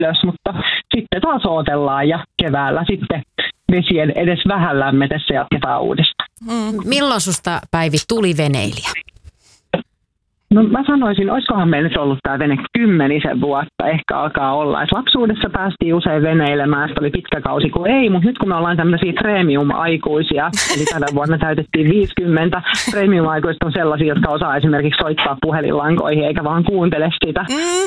ylös, mutta sitten taas odotellaan ja keväällä sitten vesien edes vähän lämmetessä jatketaan uudestaan. Milloin susta, Päivi, tuli veneilijä? No mä sanoisin, olisikohan meillä nyt ollut tämä vene 10 vuotta, ehkä alkaa olla. Et lapsuudessa päästiin usein veneilemään, sitä oli pitkä kausi kun ei, mutta nyt kun me ollaan tämmöisiä premium-aikuisia, eli tänä vuonna täytettiin 50, premium-aikuiset on sellaisia, jotka osaa esimerkiksi soittaa puhelinlankoihin eikä vaan kuuntele sitä,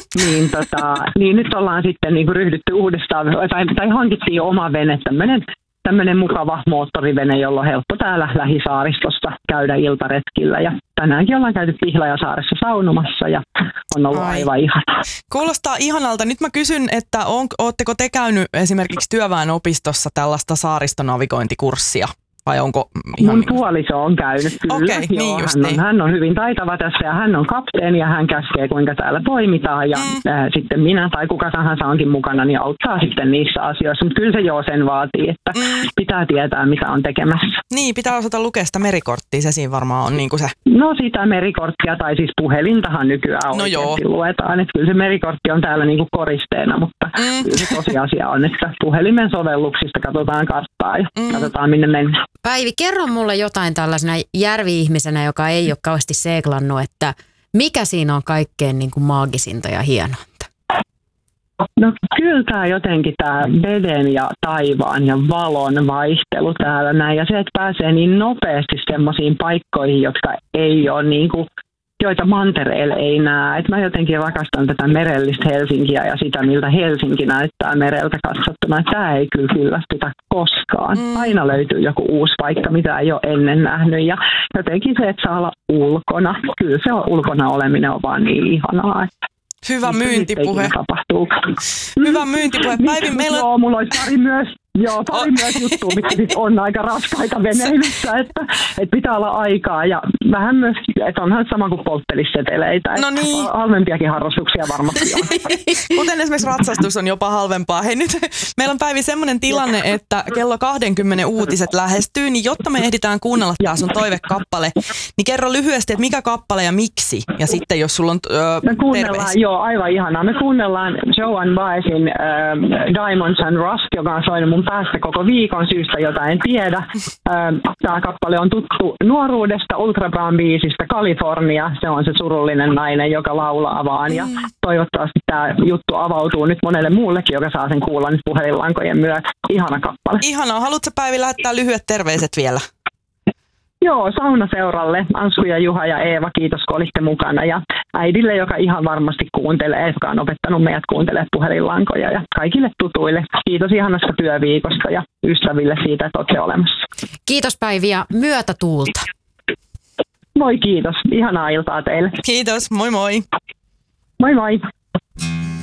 niin nyt ollaan sitten niin kuin ryhdytty uudestaan, tai hankittiin oma vene, tämmöinen mukava moottorivene, jolla on helppo täällä lähisaaristossa käydä iltaretkillä. Ja tänäänkin ollaan käyty Pihlajasaaressa saunomassa ja on ollut aivan ihanaa. Kuulostaa ihanalta. Nyt mä kysyn, että ootteko te käynyt esimerkiksi työväenopistossa tällaista saaristonavigointikurssia? Vai onko ihan... Mun puoliso on käynyt kyllä. Okei, niin just hän on hyvin taitava tässä ja hän on kapteeni ja hän käskee kuinka täällä toimitaan ja sitten minä tai kuka tahansa onkin mukana niin auttaa sitten niissä asioissa. Mutta kyllä se jo sen vaatii, että pitää tietää mitä on tekemässä. Niin, pitää osata lukea sitä merikorttia, se siinä varmaan on niin kuin se. No sitä merikorttia tai siis puhelintahan nykyään oikeasti luetaan. Että kyllä se merikortti on täällä niin kuin koristeena, mutta kyllä se tosiasia on, että puhelimen sovelluksista katsotaan karttaa ja katsotaan minne mennään. Päivi, kerro mulle jotain tällaisena järvi-ihmisenä, joka ei ole kauheasti seeklannut, että mikä siinä on kaikkein niin kuin maagisinta ja hienointa? No kyllä tämä jotenkin tämä veden ja taivaan ja valon vaihtelu täällä näin ja se, että pääsee niin nopeasti semmoisiin paikkoihin, jotka ei ole niin kuin joita mantereella ei näe. Et mä jotenkin rakastan tätä merellistä Helsinkiä ja sitä, miltä Helsinki näyttää mereltä katsottuna. Tämä ei kyllä kyllästytä koskaan. Aina löytyy joku uusi paikka, mitä ei ole ennen nähnyt. Ja jotenkin se, että saa olla ulkona. Kyllä se on ulkona oleminen on vaan niin ihanaa. Että hyvä myyntipuhe. Hyvä myyntipuhe. Päivi, meillä on... Joo, mulla olisi pari myös juttua, mitkä sitten on aika raskaita veneilyssä, että pitää olla aikaa ja vähän myös, että onhan sama kuin polttelisseteleitä. No niin. Halvempiakin harrastuksia varmasti on. Kuten esimerkiksi ratsastus on jopa halvempaa. Hei nyt, meillä on Päivi semmoinen tilanne, että kello 20 uutiset lähestyy, niin jotta me ehditään kuunnella tää sun toivekappale, niin kerro lyhyesti, että mikä kappale ja miksi. Ja sitten jos sulla on me kuunnellaan, joo, aivan ihanaa. Me kuunnellaan Joan Baezin Diamonds and Rust, joka on soinut mun päästä koko viikon syystä, jota en tiedä. Tämä kappale on tuttu nuoruudesta, Ultra Brown biisistä California. Se on se surullinen nainen, joka laulaa vaan. Ja toivottavasti tämä juttu avautuu nyt monelle muullekin, joka saa sen kuulla nyt puhelinlankojen myötä. Ihana kappale. Ihanaa. Haluatko Päivi lähettää lyhyet terveiset vielä? Joo, saunaseuralle, Ansku ja Juha ja Eeva, kiitos kun olitte mukana. Ja äidille, joka ihan varmasti kuuntelee, joka on opettanut meidät kuuntelemaan puhelinlankoja. Ja kaikille tutuille, kiitos ihanasta työviikosta ja ystäville siitä, että olette olemassa. Kiitos Päivi ja myötätuulta. Moi kiitos, ihanaa iltaa teille. Kiitos, moi moi. Moi moi.